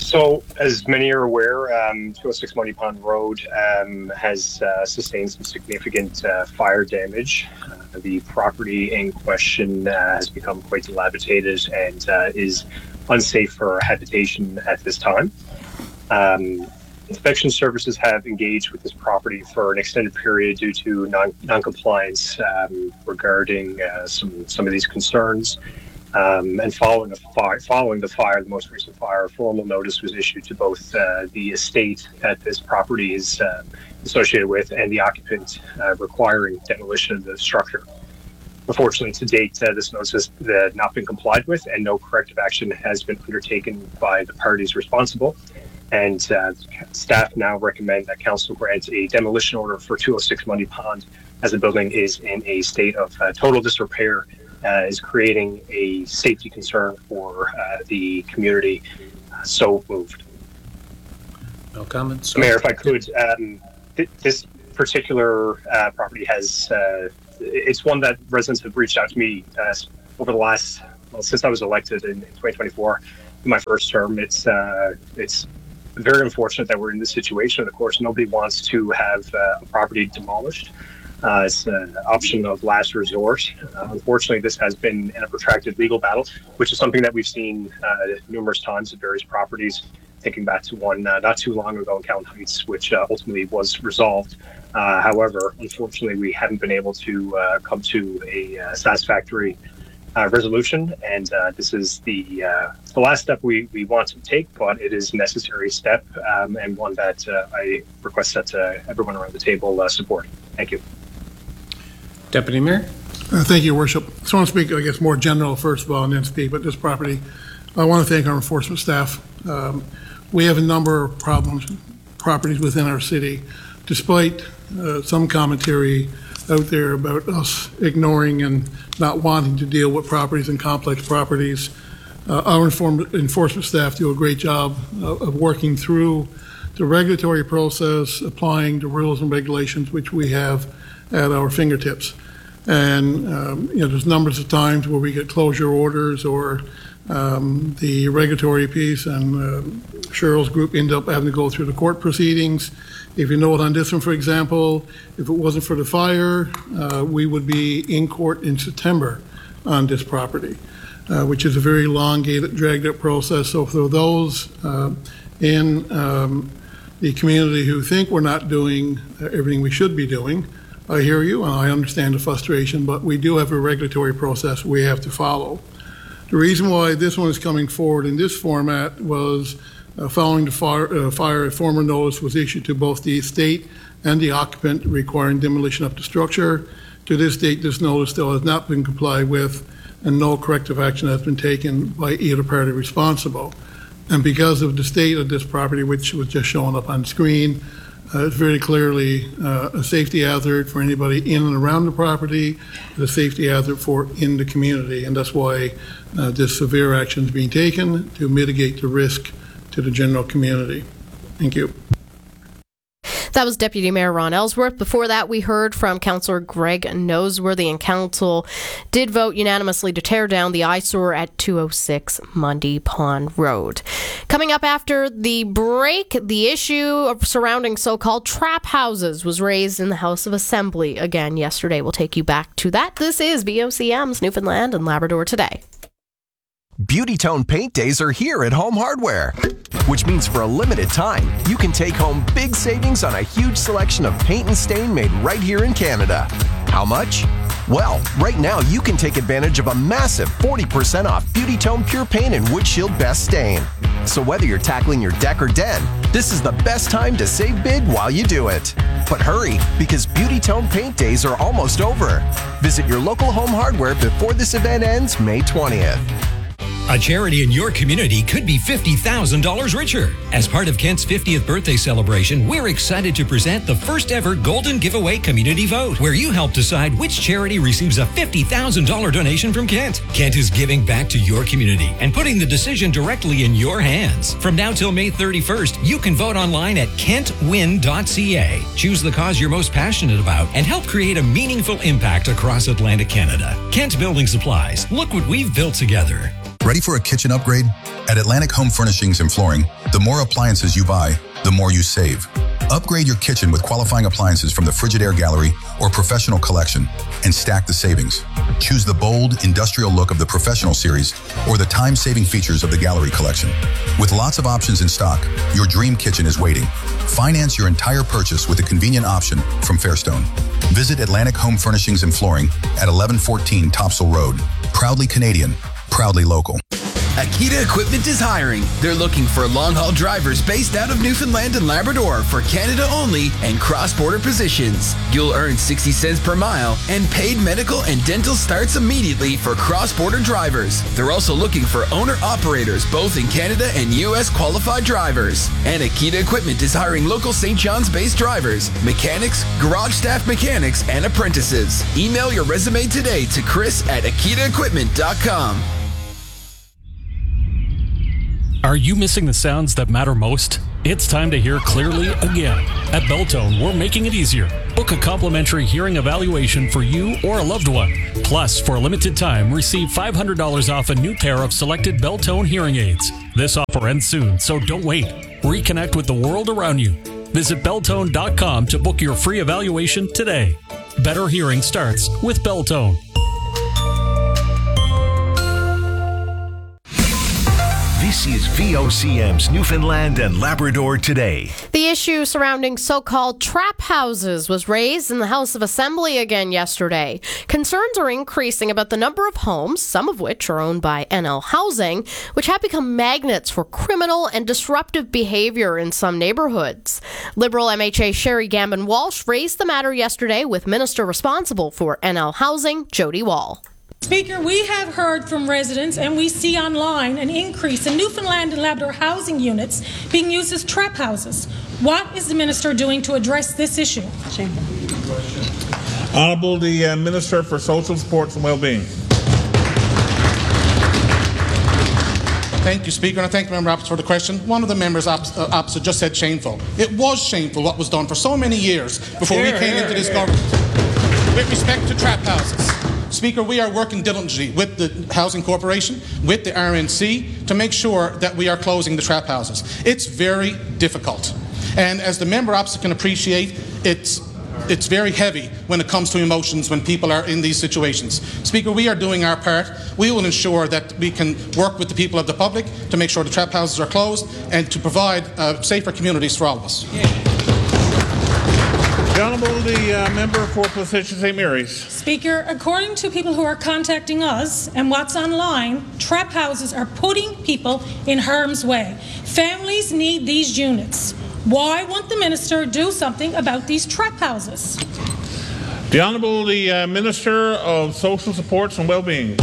So, as many are aware, 206 Money Pond Road has sustained some significant fire damage. The property in question has become quite dilapidated and is unsafe for habitation at this time. Inspection services have engaged with this property for an extended period due to non-compliance regarding some of these concerns. And following the fire, the most recent fire, a formal notice was issued to both the estate that this property is associated with and the occupant requiring demolition of the structure. Unfortunately, to date, this notice has not been complied with, and no corrective action has been undertaken by the parties responsible. And staff now recommend that council grant a demolition order for 206 Money Pond, as the building is in a state of total disrepair, is creating a safety concern for the community. So moved. No comments. Mayor, if I could, this particular property has, it's one that residents have reached out to me over the last, since I was elected in 2024, in my first term. It's very unfortunate that we're in this situation. Of course, nobody wants to have a property demolished. It's an option of last resort. Unfortunately, this has been in a protracted legal battle, which is something that we've seen numerous times at various properties, thinking back to one not too long ago in Callan Heights, which ultimately was resolved. However, unfortunately, we haven't been able to come to a satisfactory resolution, and this is the last step we want to take, but it is a necessary step, and one that I request that everyone around the table support. Thank you. Deputy Mayor. Thank you, Your Worship. I just want to speak, I guess, more general first of all, and then speak about this property. I want to thank our enforcement staff. We have a number of properties within our city, despite some commentary out there about us ignoring and not wanting to deal with properties and complex properties. Our enforcement staff do a great job of working through the regulatory process, applying the rules and regulations which we have at our fingertips. And there's numbers of times where we get closure orders or the regulatory piece, and Cheryl's group end up having to go through the court proceedings. If you know it on this one, for example, if it wasn't for the fire, we would be in court in September on this property, which is a very elongated, dragged out process. So for those in the community who think we're not doing everything we should be doing, I hear you and I understand the frustration, but we do have a regulatory process we have to follow. The reason why this one is coming forward in this format was following the fire, a formal notice was issued to both the estate and the occupant requiring demolition of the structure. To this date, this notice still has not been complied with, and no corrective action has been taken by either party responsible. And because of the state of this property, which was just showing up on screen, it's very clearly a safety hazard for anybody in and around the property, a safety hazard for in the community, and that's why this severe action is being taken to mitigate the risk to the general community. Thank you. That was Deputy Mayor Ron Ellsworth. Before that, we heard from Councillor Greg Noseworthy, and Council did vote unanimously to tear down the eyesore at 206 Money Pond Road. Coming up after the break, the issue surrounding so-called trap houses was raised in the House of Assembly again yesterday. We'll take you back to that. This is VOCM's Newfoundland and Labrador Today. Beauty Tone Paint Days are here at Home Hardware, which means for a limited time, you can take home big savings on a huge selection of paint and stain made right here in Canada. How much? Well, right now you can take advantage of a massive 40% off Beauty Tone Pure Paint and Wood Shield Best Stain. So whether you're tackling your deck or den, this is the best time to save big while you do it. But hurry, because Beauty Tone Paint Days are almost over. Visit your local Home Hardware before this event ends May 20th. A charity in your community could be $50,000 richer. As part of Kent's 50th birthday celebration, we're excited to present the first ever Golden Giveaway Community Vote, where you help decide which charity receives a $50,000 donation from Kent. Kent is giving back to your community and putting the decision directly in your hands. From now till May 31st, you can vote online at kentwin.ca. Choose the cause you're most passionate about and help create a meaningful impact across Atlantic Canada. Kent Building Supplies. Look what we've built together. Ready for a kitchen upgrade? At Atlantic Home Furnishings and Flooring, the more appliances you buy, the more you save. Upgrade your kitchen with qualifying appliances from the Frigidaire Gallery or Professional Collection and stack the savings. Choose the bold, industrial look of the Professional Series or the time-saving features of the Gallery Collection. With lots of options in stock, your dream kitchen is waiting. Finance your entire purchase with a convenient option from Fairstone. Visit Atlantic Home Furnishings and Flooring at 1114 Topsail Road. Proudly Canadian, proudly local. Akita Equipment is hiring. They're looking for long-haul drivers based out of Newfoundland and Labrador for Canada only and cross-border positions. You'll earn 60 cents per mile, and paid medical and dental starts immediately for cross-border drivers. They're also looking for owner-operators both in Canada and U.S. qualified drivers. And Akita Equipment is hiring local St. John's-based drivers, mechanics, garage staff mechanics, and apprentices. Email your resume today to chris@akitaequipment.com. Are you missing the sounds that matter most? It's time to hear clearly again. At Beltone, we're making it easier. Book a complimentary hearing evaluation for you or a loved one. Plus, for a limited time, receive $500 off a new pair of selected Beltone hearing aids. This offer ends soon, so don't wait. Reconnect with the world around you. Visit Beltone.com to book your free evaluation today. Better hearing starts with Beltone. This is VOCM's Newfoundland and Labrador Today. The issue surrounding so-called trap houses was raised in the House of Assembly again yesterday. Concerns are increasing about the number of homes, some of which are owned by NL Housing, which have become magnets for criminal and disruptive behavior in some neighborhoods. Liberal MHA Sherry Gambin-Walsh raised the matter yesterday with Minister responsible for NL Housing, Jody Wall. Speaker, we have heard from residents and we see online an increase in Newfoundland and Labrador housing units being used as trap houses. What is the Minister doing to address this issue? Honourable the Minister for Social Supports and Wellbeing. Thank you, Speaker, and I thank the member opposite for the question. One of the members opposite just said shameful. It was shameful what was done for so many years before we came into this government. With respect to trap houses, Speaker, we are working diligently with the Housing Corporation, with the RNC, to make sure that we are closing the trap houses. It's very difficult. And as the member opposite can appreciate, it's very heavy when it comes to emotions when people are in these situations. Speaker, we are doing our part. We will ensure that we can work with the people of the public to make sure the trap houses are closed and to provide safer communities for all of us. The Honourable the member for Position St. Mary's. Speaker, according to people who are contacting us and what's online, trap houses are putting people in harm's way. Families need these units. Why won't the Minister do something about these trap houses? The Honourable the Minister of Social Supports and Wellbeing.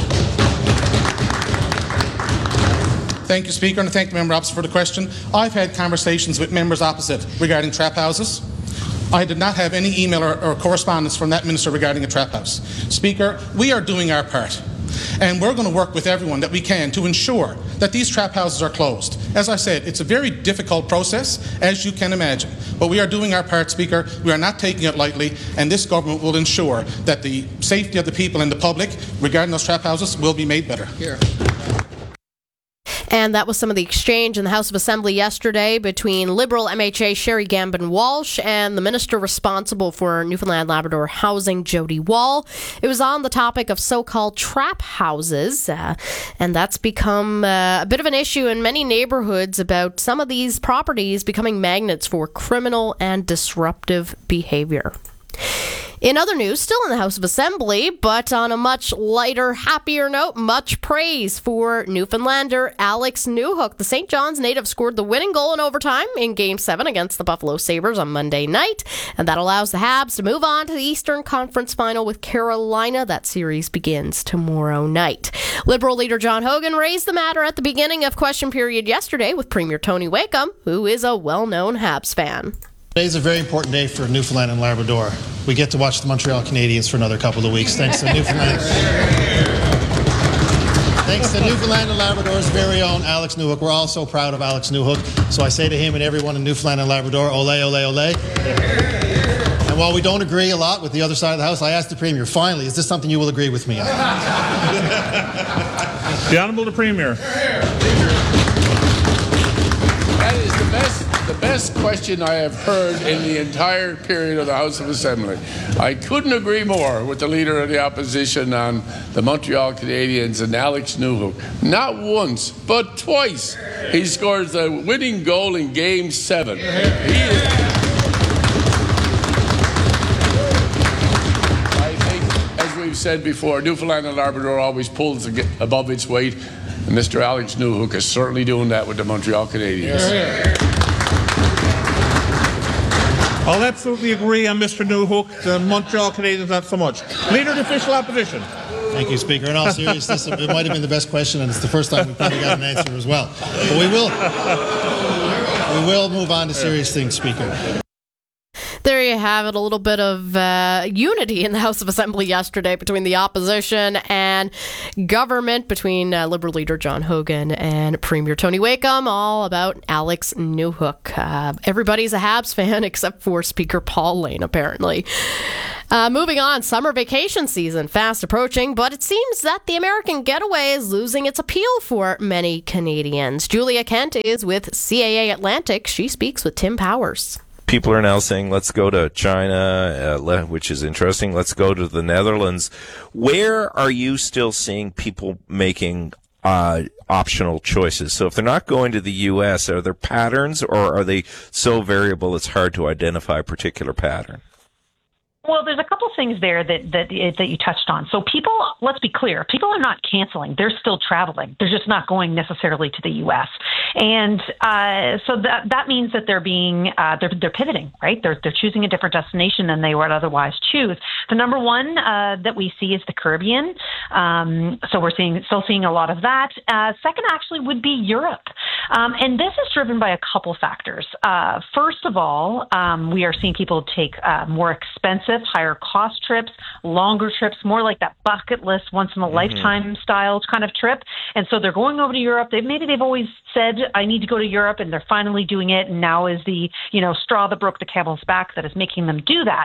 Thank you, Speaker, and I thank the member opposite for the question. I've had conversations with members opposite regarding trap houses. I did not have any email or correspondence from that minister regarding a trap house. Speaker, we are doing our part, and we're going to work with everyone that we can to ensure that these trap houses are closed. As I said, it's a very difficult process, as you can imagine, but we are doing our part, Speaker. We are not taking it lightly, and this government will ensure that the safety of the people and the public regarding those trap houses will be made better. Here. And that was some of the exchange in the House of Assembly yesterday between Liberal MHA Sherry Gambin-Walsh and the Minister responsible for Newfoundland Labrador Housing, Jody Wall. It was on the topic of so-called trap houses, and that's become a bit of an issue in many neighborhoods about some of these properties becoming magnets for criminal and disruptive behavior. In other news, still in the House of Assembly, but on a much lighter, happier note, much praise for Newfoundlander Alex Newhook. The St. John's native scored the winning goal in overtime in Game 7 against the Buffalo Sabres on Monday night, and that allows the Habs to move on to the Eastern Conference Final with Carolina. That series begins tomorrow night. Liberal leader John Hogan raised the matter at the beginning of question period yesterday with Premier Tony Wakeham, who is a well-known Habs fan. Today's a very important day for Newfoundland and Labrador. We get to watch the Montreal Canadiens for another couple of weeks, thanks to Newfoundland. Thanks to Newfoundland and Labrador's very own Alex Newhook. We're all so proud of Alex Newhook. So I say to him and everyone in Newfoundland and Labrador, ole, ole, ole. And while we don't agree a lot with the other side of the House, I asked the Premier, finally, is this something you will agree with me on? The Honourable the Premier. That is the best question I have heard in the entire period of the House of Assembly. I couldn't agree more with the Leader of the Opposition on the Montreal Canadiens and Alex Newhook. Not once, but twice, he scores the winning goal in Game 7. He is... I think, as we've said before, Newfoundland and Labrador always pulls above its weight. And Mr. Alex Newhook is certainly doing that with the Montreal Canadiens. I'll absolutely agree on Mr. Newhook. The Montreal Canadiens, not so much. Leader of the Official Opposition. Thank you, Speaker. In all seriousness, it might have been the best question, and it's the first time we probably got an answer as well. But we will move on to serious things, Speaker. There you have it, a little bit of unity in the House of Assembly yesterday between the opposition and government, between Liberal leader John Hogan and Premier Tony Wakeham, all about Alex Newhook. Everybody's a Habs fan except for Speaker Paul Lane, apparently. Moving on, summer vacation season fast approaching, but it seems that the American getaway is losing its appeal for many Canadians. Julia Kent is with CAA Atlantic. She speaks with Tim Powers. People are now saying, let's go to China, which is interesting. Let's go to the Netherlands. Where are you still seeing people making optional choices? So if they're not going to the U.S., are there patterns, or are they so variable it's hard to identify a particular pattern? Well, there's a couple things there that you touched on. So people, let's be clear, people are not canceling. They're still traveling. They're just not going necessarily to the U.S. And so that means that they're pivoting, right? They're choosing a different destination than they would otherwise choose. The number one that we see is the Caribbean. So we're still seeing a lot of that. Second, actually, would be Europe. And this is driven by a couple factors. First of all, we are seeing people take more expensive, higher cost trips, longer trips, more like that bucket list, once in a lifetime style kind of trip. And so they're going over to Europe. Maybe they've always said, I need to go to Europe, and they're finally doing it. And now is the, straw that broke the camel's back that is making them do that.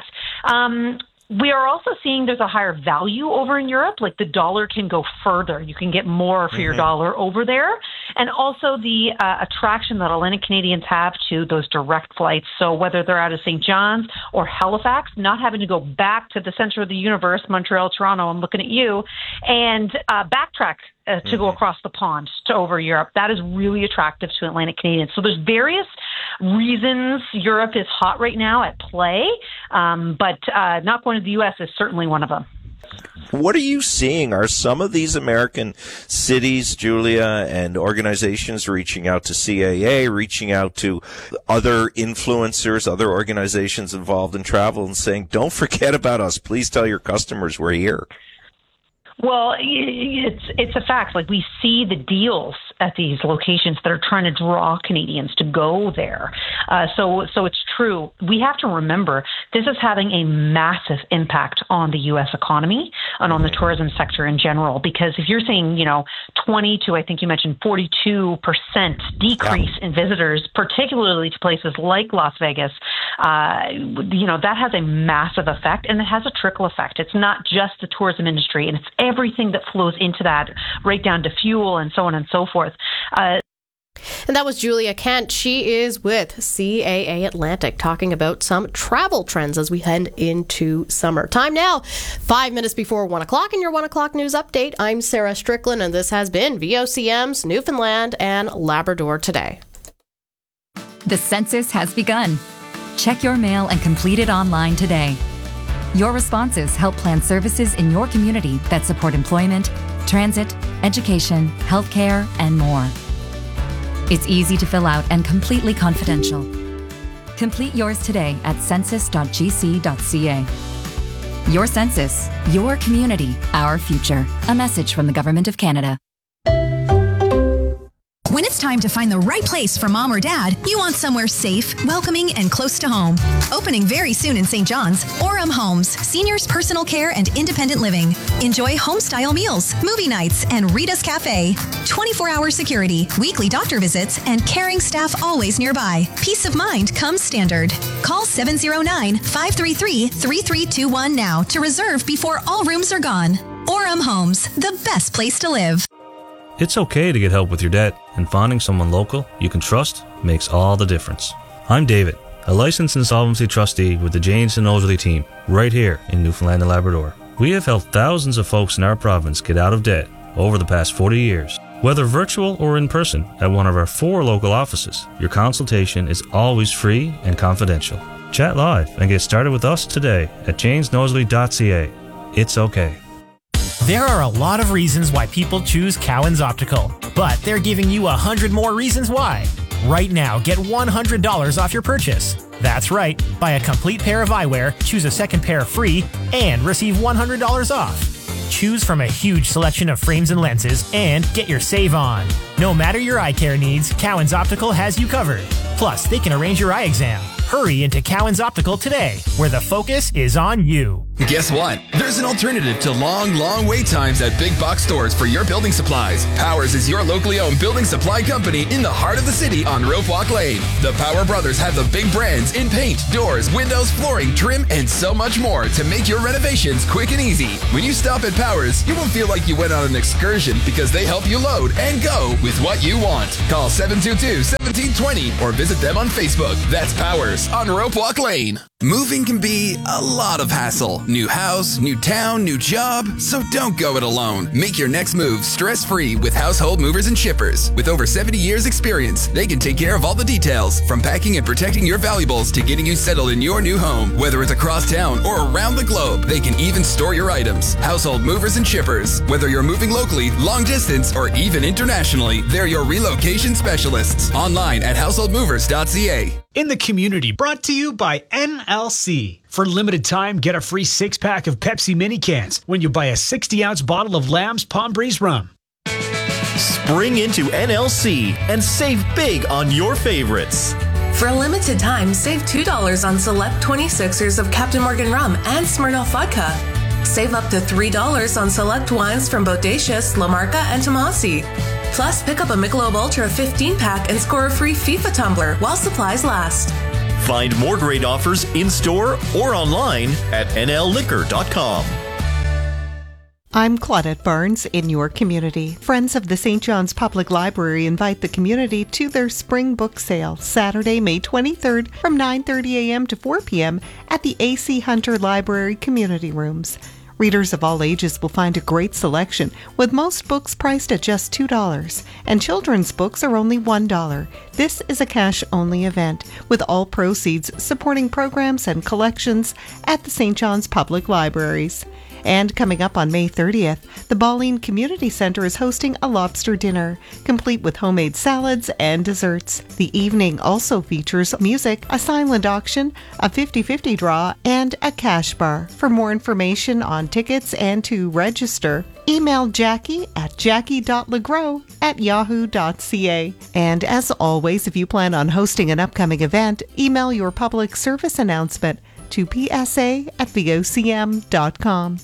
We are also seeing there's a higher value over in Europe. Like the dollar can go further. You can get more for your dollar over there. And also the attraction that Atlantic Canadians have to those direct flights. So whether they're out of St. John's or Halifax, not having to go back to the center of the universe, Montreal, Toronto, I'm looking at you, and backtrack to go across the pond to over Europe. That is really attractive to Atlantic Canadians. So there's various reasons Europe is hot right now at play, but not going to the U.S. is certainly one of them. What are you seeing? Are some of these American cities, Julia, and organizations reaching out to CAA, reaching out to other influencers, other organizations involved in travel, and saying, don't forget about us. Please tell your customers we're here? Well, it's a fact. Like, we see the deals at these locations that are trying to draw Canadians to go there. So it's true. We have to remember this is having a massive impact on the U.S. economy and on the tourism sector in general. Because if you're saying, 20 to, I think you mentioned 42% decrease in visitors, particularly to places like Las Vegas, that has a massive effect, and it has a trickle effect. It's not just the tourism industry, and it's everything that flows into that, right down to fuel and so on and so forth. And that was Julia Kent. She is with CAA Atlantic talking about some travel trends as we head into summer. Time now, 5 minutes before 1 o'clock in your 1 o'clock news update. I'm Sarah Strickland, and this has been VOCM's Newfoundland and Labrador Today. The census has begun. Check your mail and complete it online today. Your responses help plan services in your community that support employment, transit, education, healthcare, and more. It's easy to fill out and completely confidential. Complete yours today at census.gc.ca. Your census, your community, our future. A message from the Government of Canada. When it's time to find the right place for mom or dad, you want somewhere safe, welcoming, and close to home. Opening very soon in St. John's, Orem Homes, seniors personal care and independent living. Enjoy home-style meals, movie nights, and Rita's Cafe. 24-hour security, weekly doctor visits, and caring staff always nearby. Peace of mind comes standard. Call 709-533-3321 now to reserve before all rooms are gone. Orem Homes, the best place to live. It's okay to get help with your debt, and finding someone local you can trust makes all the difference. I'm David, a licensed insolvency trustee with the Janes and Nosely team, right here in Newfoundland and Labrador. We have helped thousands of folks in our province get out of debt over the past 40 years. Whether virtual or in person at one of our 4 local offices, your consultation is always free and confidential. Chat live and get started with us today at janesnosely.ca. It's okay. There are a lot of reasons why people choose Cowan's Optical, but they're giving you 100 more reasons why. Right now, get $100 off your purchase. That's right. Buy a complete pair of eyewear, choose a second pair free, and receive $100 off. Choose from a huge selection of frames and lenses and get your save on. No matter your eye care needs, Cowan's Optical has you covered. Plus, they can arrange your eye exam. Hurry into Cowan's Optical today, where the focus is on you. Guess what? There's an alternative to long wait times at big box stores for your building supplies. Powers is your locally owned building supply company in the heart of the city on Rope Walk Lane. The Power Brothers have the big brands in paint, doors, windows, flooring, trim, and so much more to make your renovations quick and easy. When you stop at Powers, you won't feel like you went on an excursion because they help you load and go with what you want. Call 722-1720 or visit them on Facebook. That's Powers on Rope Walk Lane. Moving can be a lot of hassle. New house, new town, new job. So don't go it alone. Make your next move stress-free with Household Movers and Shippers. With over 70 years experience, they can take care of all the details, from packing and protecting your valuables to getting you settled in your new home. Whether it's across town or around the globe, they can even store your items. Household Movers and Shippers. Whether you're moving locally, long distance, or even internationally, they're your relocation specialists. Online at householdmovers.ca. In the Community, brought to you by NLC. For limited time, get a free 6-pack of Pepsi mini cans when you buy a 60-ounce bottle of Lamb's Palm Breeze rum. Spring into NLC and save big on your favorites. For a limited time, save $2 on select 26ers of Captain Morgan rum and Smirnoff vodka. Save up to $3 on select wines from Bodacious, La Marca, and Tomasi. Plus, pick up a Michelob Ultra 15-pack and score a free FIFA tumbler while supplies last. Find more great offers in-store or online at nlliquor.com. I'm Claudette Barnes in your community. Friends of the St. John's Public Library invite the community to their spring book sale, Saturday, May 23rd from 9:30 a.m. to 4 p.m. at the A.C. Hunter Library Community Rooms. Readers of all ages will find a great selection, with most books priced at just $2, and children's books are only $1. This is a cash-only event, with all proceeds supporting programs and collections at the St. John's Public Libraries. And coming up on May 30th, the Balleen Community Center is hosting a lobster dinner, complete with homemade salads and desserts. The evening also features music, a silent auction, a 50-50 draw, and a cash bar. For more information on tickets and to register, email Jackie at jackie.legros@yahoo.ca. And as always, if you plan on hosting an upcoming event, email your public service announcement to psa@vocm.com.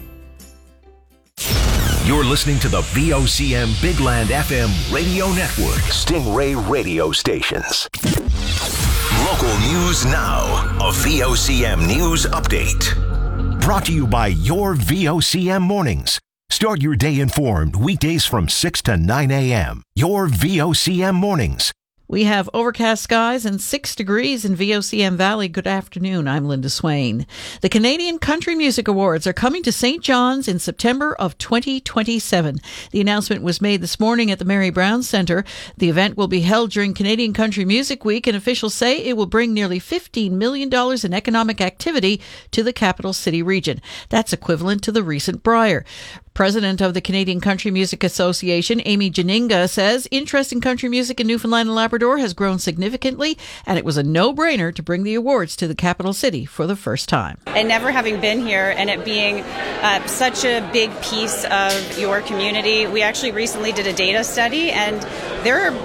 You're listening to the VOCM Bigland FM radio network. Stingray radio stations. Local news now. A VOCM news update. Brought to you by your VOCM mornings. Start your day informed weekdays from 6 to 9 a.m. Your VOCM mornings. We have overcast skies and 6 degrees in VOCM Valley. Good afternoon. I'm Linda Swain. The Canadian Country Music Awards are coming to St. John's in September of 2027. The announcement was made this morning at the Mary Brown Centre. The event will be held during Canadian Country Music Week, and officials say it will bring nearly $15 million in economic activity to the capital city region. That's equivalent to the recent Briar. President of the Canadian Country Music Association, Amy Janinga, says interest in country music in Newfoundland and Labrador has grown significantly, and it was a no-brainer to bring the awards to the capital city for the first time. And never having been here and it being such a big piece of your community, we actually recently did a data study, and there are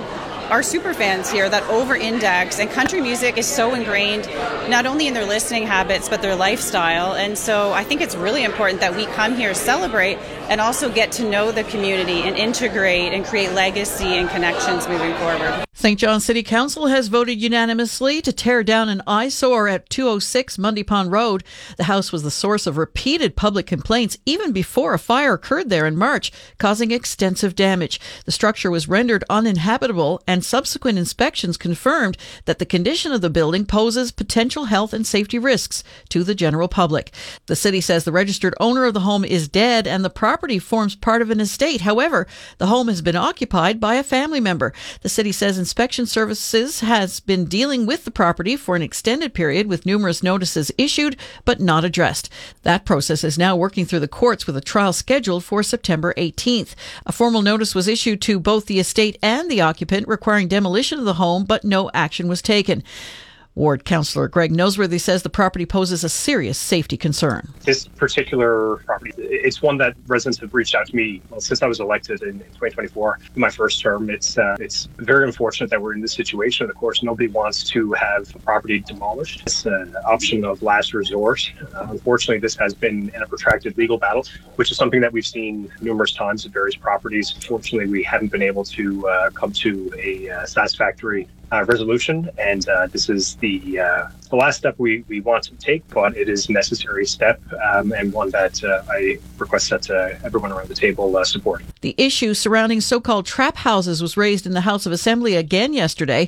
are super fans here that over-index, and country music is so ingrained not only in their listening habits but their lifestyle. And so I think it's really important that we come here, celebrate, and also get to know the community and integrate and create legacy and connections moving forward. St. John City Council has voted unanimously to tear down an eyesore at 206 Mundy Pond Road. The house was the source of repeated public complaints even before a fire occurred there in March, causing extensive damage. The structure was rendered uninhabitable, and subsequent inspections confirmed that the condition of the building poses potential health and safety risks to the general public. The city says the registered owner of the home is dead and the property forms part of an estate. However, the home has been occupied by a family member. The city says Inspection Services has been dealing with the property for an extended period with numerous notices issued but not addressed. That process is now working through the courts with a trial scheduled for September 18th. A formal notice was issued to both the estate and the occupant requiring demolition of the home, but no action was taken. Ward Councillor Greg Noseworthy says the property poses a serious safety concern. This particular property, it's one that residents have reached out to me since I was elected in 2024, in my first term. It's very unfortunate that we're in this situation. Of course, nobody wants to have a property demolished. It's an option of last resort. Unfortunately, this has been in a protracted legal battle, which is something that we've seen numerous times at various properties. Unfortunately, we haven't been able to come to a satisfactory resolution, and this is the last step we want to take, but it is a necessary step and one that I request that everyone around the table support. The issue surrounding so-called trap houses was raised in the House of Assembly again yesterday.